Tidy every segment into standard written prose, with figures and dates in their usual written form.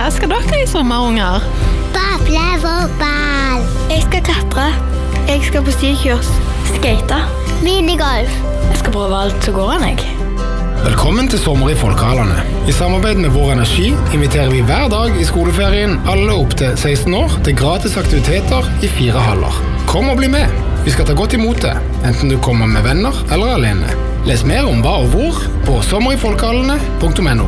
Hva skal dere i sommer, unger? Bable fotball. Jeg skal klatre. Jeg skal på styrkurs. Skate. Minigolf. Jeg skal prøve alt som går an, jeg. Velkommen til Sommer i Folkehallene. I samarbeid med Vår Energi inviterer vi hver dag i skoleferien alle opp til 16 år til gratis aktiviteter i 4 haller. Kom og bli med. Vi skal ta godt imot det, enten du kommer med venner eller alene. Les mer om hva og hvor på sommerifolkehallene.no.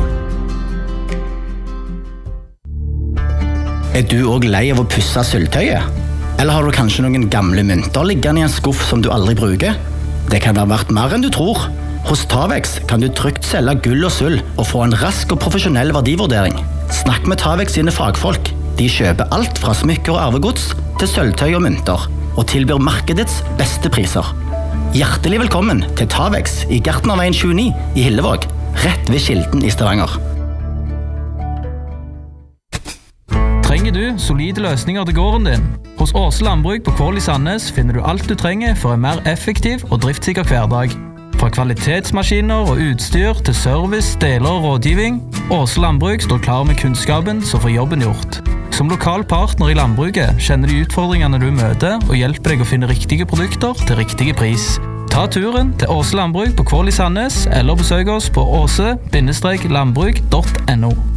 Du også lei av å pusse sølvtøyet? Eller har du kanskje noen gamle mynter liggende i en skuff som du aldri bruker? Det kan være verdt mer enn du tror. Hos Tavex kan du trygt selge gull og sølv og få en rask og profesjonell verdivurdering. Snakk med Tavex sine fagfolk. De kjøper alt fra smykker og arvegods til sølvtøy og mynter, og tilbyr markedets beste priser. Hjertelig velkommen til Tavex i Gartnerveien 29 i Hillevåg, rett ved Kilden i Stavanger. Trenger du solide løsninger til gården din? Hos Åse Landbruk på Kvål i Sandnes finner du alt du trenger for en mer effektiv og driftssikker hverdag. Fra kvalitetsmaskiner og utstyr til service, deler og rådgivning, Åse Landbruk står klar med kunnskapen som får jobben gjort. Som lokal partner i landbruket kjenner de utfordringene du møter og hjelper deg å finne riktige produkter til riktige pris. Ta turen til Åse Landbruk på Kvål i Sandnes eller besøk oss på åse-landbruk.no.